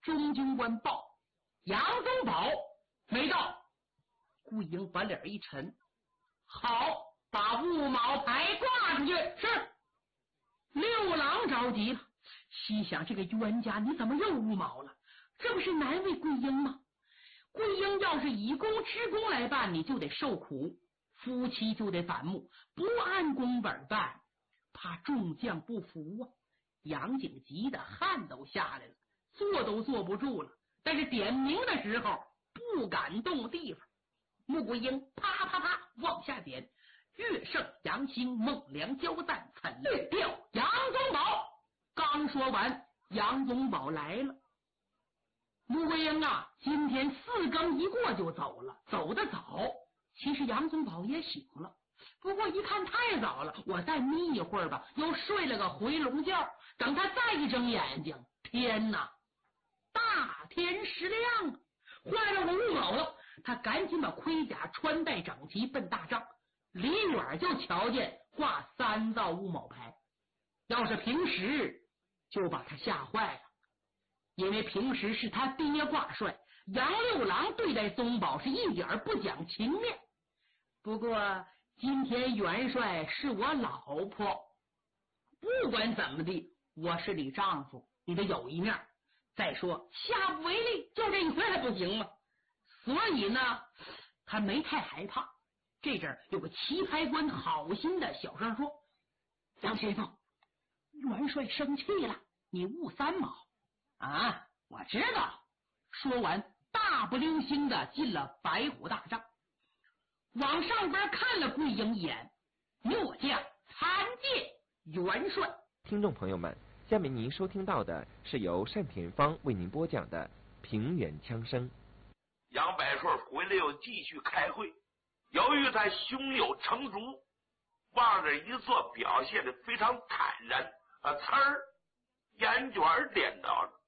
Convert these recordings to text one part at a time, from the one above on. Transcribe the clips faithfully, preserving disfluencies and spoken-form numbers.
中军官报杨宗保没到。桂英把脸一沉，好，把乌毛牌挂出去。是。六郎着急了，心想这个冤家你怎么又乌毛了？这不是难为桂英吗？桂英要是以公吃公来办，你就得受苦，夫妻就得反目，不按公本办，怕众将不服啊。杨景急的汗都下来了，坐都坐不住了，但是点名的时候不敢动地方。穆桂英啪啪啪往下点，岳胜、杨兴、孟良交战，惨烈掉杨宗保。刚说完，杨宗保来了。穆桂英啊，今天四更一过就走了，走得早。其实杨宗保也醒了，不过一看太早了，我再眯一会儿吧，又睡了个回笼觉。等他再一睁眼睛，天哪，大天时亮啊！坏了，我误卯了。他赶紧把盔甲穿戴整齐，奔大帐。离远就瞧见挂三道乌卯牌，要是平时就把他吓坏了，因为平时是他爹挂帅，杨六郎对待宗保是一点不讲情面。不过今天元帅是我老婆，不管怎么地，我是你丈夫，你得有一面。再说下不为例，就这一回还不行吗？所以呢，他没太害怕。这阵有个棋牌官好心的小声说：“杨先生，元帅生气了，你误三毛啊！”我知道。说完，大不溜星的进了白虎大帐，往上边看了桂英一眼，末将参见元帅。 听众朋友们，下面您收听到的是由单田芳为您播讲的平原枪声。 杨百顺回来又继续开会，由于他胸有成竹，往这一坐，表现的非常坦然，啊，呲儿眼卷颠倒了。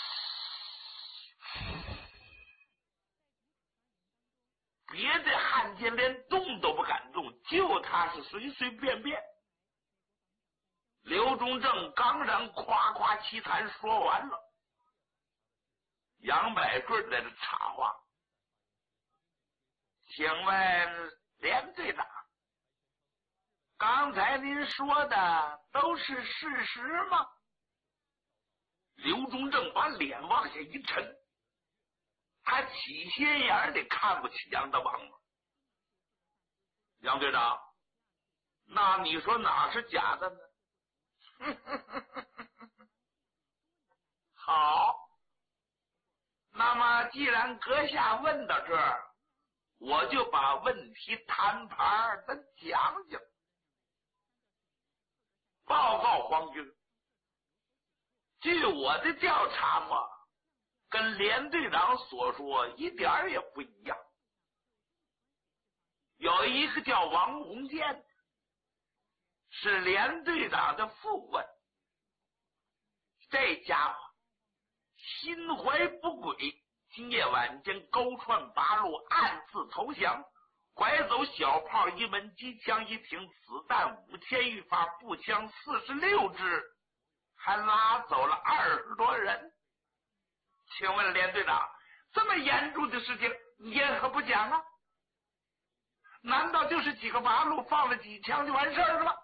别的汉奸连动都不敢动，就他是随随便便。刘忠正刚让夸夸其谈说完了，杨百顺在这插话：“请问连队长，刚才您说的都是事实吗？”刘忠正把脸往下一沉，他起心眼的看不起杨德王吗？杨队长，那你说哪是假的呢？好，那么既然阁下问到这儿，我就把问题摊牌的讲讲。报告皇军，据我的调查嘛，跟连队长所说一点也不一样。有一个叫王鸿渐，是连队长的副官，这家伙心怀不轨，今夜晚间勾串八路，暗自投降，拐走小炮一门，机枪一挺，子弹五千余发，步枪四十六支，还拉走了二十多人。请问连队长，这么严重的事情你也何不讲啊？难道就是几个八路放了几枪就完事儿了吗？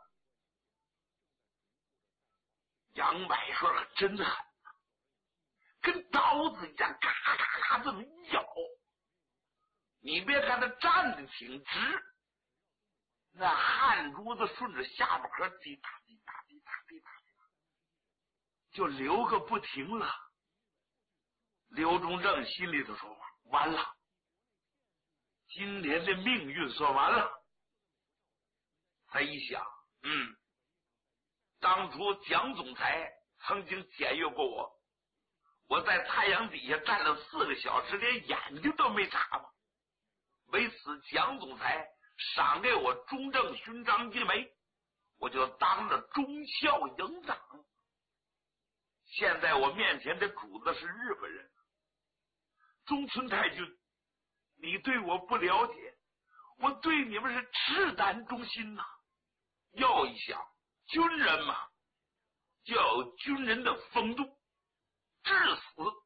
杨百顺可真狠啊，跟刀子一样，咔咔咔这么一咬。你别看他站得挺直，那汗珠子顺着下巴颏滴答滴答滴答滴答就流个不停了。刘忠正心里头说：完了，今天的命运算完了。他一想，嗯，当初蒋总裁曾经检阅过我，我在太阳底下站了四个小时，连眼睛都没眨巴。为此，蒋总裁赏给我中正勋章一枚，我就当了中校营长。现在我面前的主子是日本人，中村太君，你对我不了解，我对你们是赤胆忠心呐、啊。要一想，军人嘛，就要有军人的风度，至死